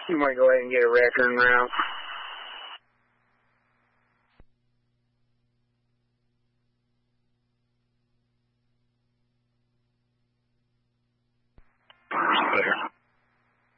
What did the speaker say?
You might go ahead and get a wrecker en route. Clear.